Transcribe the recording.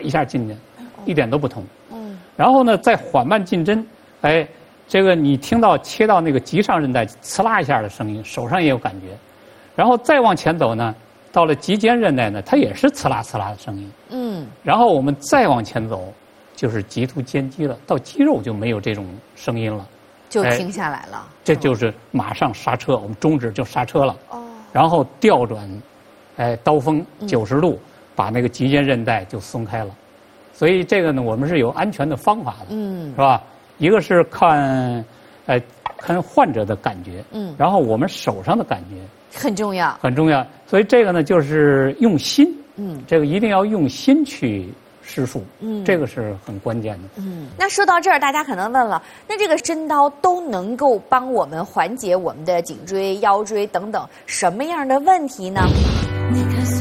一下进去，一点都不痛。然后呢，再缓慢进针，哎，这个你听到切到那个棘上韧带刺啦一下的声音，手上也有感觉。然后再往前走呢，到了棘间韧带呢，它也是刺啦刺啦的声音。然后我们再往前走，就是棘突间肌了，到肌肉就没有这种声音了， 就停下来了。 这就是马上刹车，我们中指就刹车了。然后调转，刀锋90度，把那个棘间韧带就松开了。所以这个呢，我们是有安全的方法的，是吧？一个是看患者的感觉，然后我们手上的感觉很重要， 很重要。所以这个呢，就是用心，这个一定要用心去施术，这个是很关键的。 那说到这儿，大家可能问了，那这个针刀都能够帮我们缓解我们的颈椎、腰椎等等什么样的问题呢？